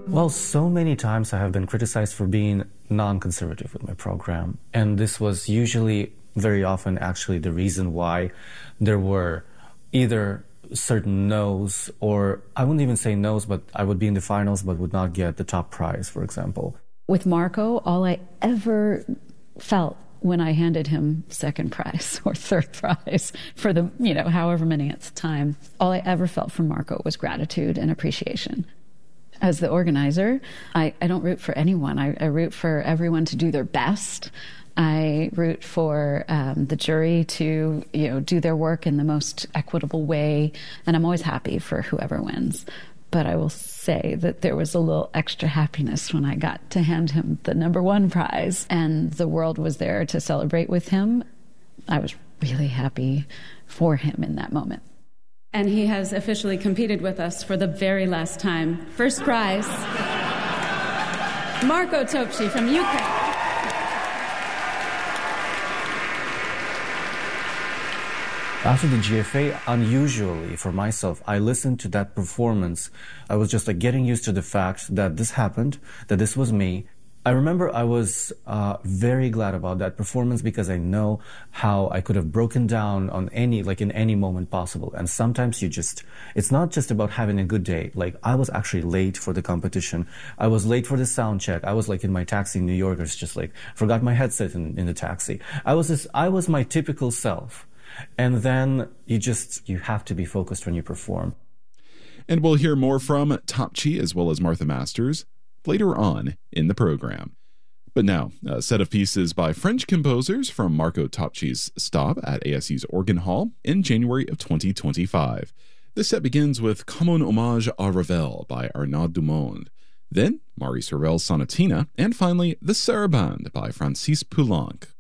Well, so many times I have been criticized for being non-conservative with my program. And this was usually, very often, actually the reason why there were either certain no's, or I wouldn't even say no's, but I would be in the finals but would not get the top prize, for example. With Marco, all I ever felt when I handed him second prize or third prize for the, however many at the time, all I ever felt from Marco was gratitude and appreciation. As the organizer, I don't root for anyone. I root for everyone to do their best. I root for the jury to, do their work in the most equitable way. And I'm always happy for whoever wins. But I will say that there was a little extra happiness when I got to hand him the number one prize and the world was there to celebrate with him. I was really happy for him in that moment. And he has officially competed with us for the very last time. First prize, Marco Topci from Ukraine. After the GFA, unusually for myself, I listened to that performance. I was just getting used to the fact that this happened, that this was me. I remember I was very glad about that performance because I know how I could have broken down on in any moment possible. And sometimes it's not just about having a good day. I was actually late for the competition. I was late for the sound check. I was in my taxi in New York. I was just forgot my headset in the taxi. I was my typical self. And then you have to be focused when you perform. And we'll hear more from Topci as well as Martha Masters later on in the program. But now, a set of pieces by French composers from Marco Topci's stop at ASC's Organ Hall in January of 2025. This set begins with Comme un hommage à Ravel by Arnaud Dumont, then Maurice Ravel's Sonatina, and finally The Sarabande by Francis Poulenc.